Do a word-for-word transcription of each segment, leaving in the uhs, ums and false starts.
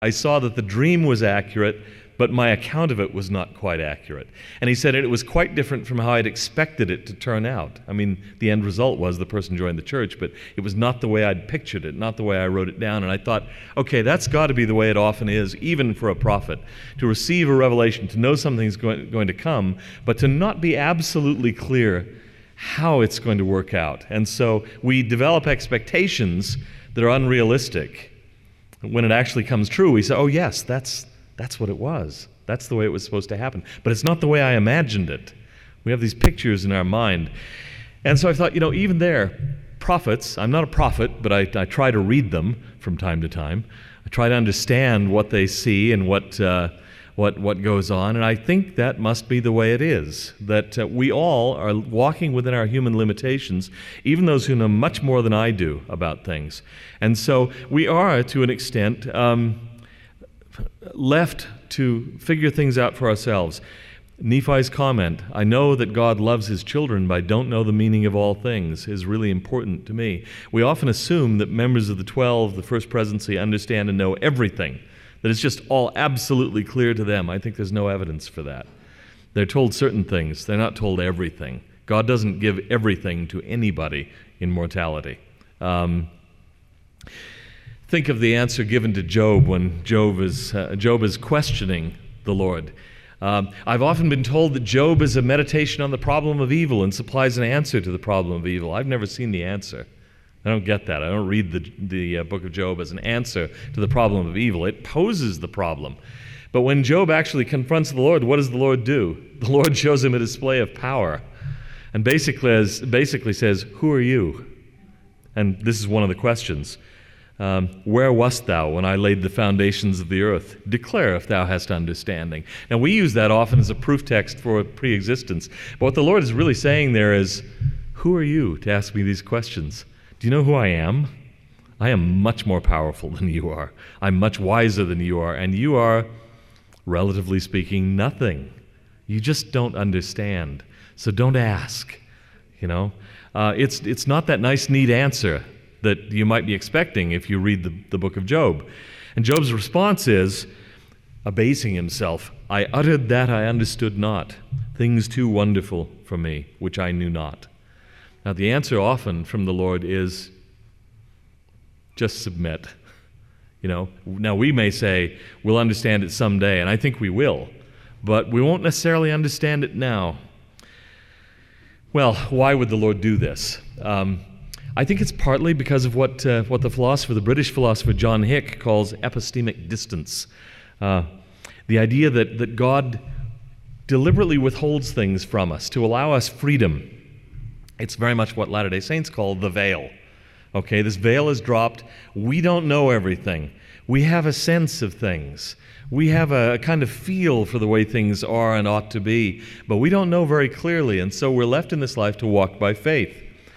I saw that the dream was accurate, but my account of it was not quite accurate. And he said it was quite different from how I'd expected it to turn out. I mean, the end result was the person joined the church, but it was not the way I'd pictured it, not the way I wrote it down. And I thought, okay, that's got to be the way it often is, even for a prophet, to receive a revelation, to know something's going, going to come, but to not be absolutely clear how it's going to work out. And so we develop expectations that are unrealistic. When it actually comes true, we say, oh yes, that's that's what it was. That's the way it was supposed to happen. But it's not the way I imagined it. We have these pictures in our mind. And so I thought, you know, even there, prophets, I'm not a prophet, but I, I try to read them from time to time. I try to understand what they see and what uh, what what goes on. And I think that must be the way it is, that uh, we all are walking within our human limitations, even those who know much more than I do about things. And so we are, to an extent, um, left to figure things out for ourselves. Nephi's comment, I know that God loves his children, but I don't know the meaning of all things, is really important to me. We often assume that members of the twelve, the first presidency, understand and know everything, that it's just all absolutely clear to them. I think there's no evidence for that. They're told certain things. They're not told everything. God doesn't give everything to anybody in mortality. Um, think of the answer given to Job when Job is, uh, Job is questioning the Lord. Um, I've often been told that Job is a meditation on the problem of evil and supplies an answer to the problem of evil. I've never seen the answer. I don't get that. I don't read the, the uh, book of Job as an answer to the problem of evil. It poses the problem. But when Job actually confronts the Lord, what does the Lord do? The Lord shows him a display of power and basically, as, basically says, who are you? And this is one of the questions. Um, Where wast thou when I laid the foundations of the earth? Declare if thou hast understanding. Now we use that often as a proof text for pre-existence. But what the Lord is really saying there is, who are you to ask me these questions? Do you know who I am? I am much more powerful than you are. I'm much wiser than you are. And you are, relatively speaking, nothing. You just don't understand. So don't ask. You know, uh, it's it's not that nice, neat answer that you might be expecting if you read the, the book of Job. And Job's response is, abasing himself, I uttered that I understood not, things too wonderful for me, which I knew not. Now the answer often from the Lord is, just submit. You know, now we may say, we'll understand it someday, and I think we will, but we won't necessarily understand it now. Well, why would the Lord do this? Um, I think it's partly because of what uh, what the philosopher, the British philosopher John Hick, calls epistemic distance. Uh, the idea that, that God deliberately withholds things from us to allow us freedom. It's very much what Latter-day Saints call the veil. Okay, this veil is dropped. We don't know everything. We have a sense of things. We have a, a kind of feel for the way things are and ought to be, but we don't know very clearly, and so we're left in this life to walk by faith.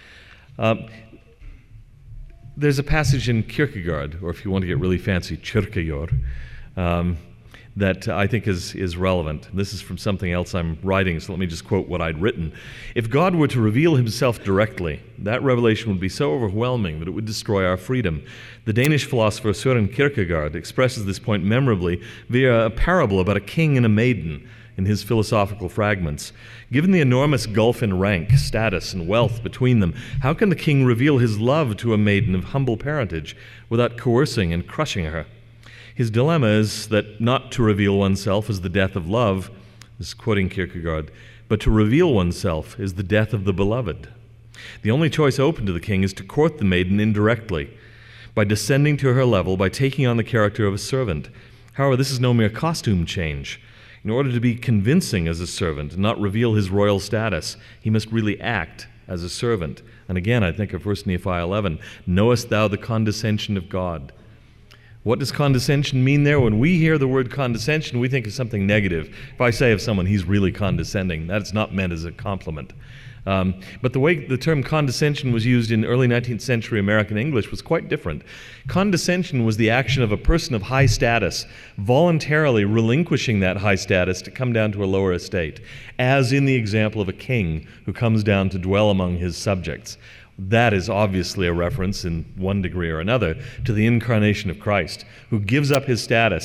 Um, There's a passage in Kierkegaard, or if you want to get really fancy, Kierkegaard, um, that I think is, is relevant. This is from something else I'm writing, so let me just quote what I'd written. If God were to reveal himself directly, that revelation would be so overwhelming that it would destroy our freedom. The Danish philosopher Søren Kierkegaard expresses this point memorably via a parable about a king and a maiden in his philosophical fragments. Given the enormous gulf in rank, status, and wealth between them, how can the king reveal his love to a maiden of humble parentage without coercing and crushing her? His dilemma is that not to reveal oneself is the death of love, this is quoting Kierkegaard, but to reveal oneself is the death of the beloved. The only choice open to the king is to court the maiden indirectly, by descending to her level, by taking on the character of a servant. However, this is no mere costume change. In order to be convincing as a servant and not reveal his royal status, he must really act as a servant. And again, I think of First Nephi eleven, knowest thou the condescension of God? What does condescension mean there? When we hear the word condescension, we think of something negative. If I say of someone, he's really condescending, that's not meant as a compliment. Um, but the way the term condescension was used in early nineteenth century American English was quite different. Condescension was the action of a person of high status voluntarily relinquishing that high status to come down to a lower estate, as in the example of a king who comes down to dwell among his subjects. That is obviously a reference, in one degree or another, to the incarnation of Christ, who gives up his status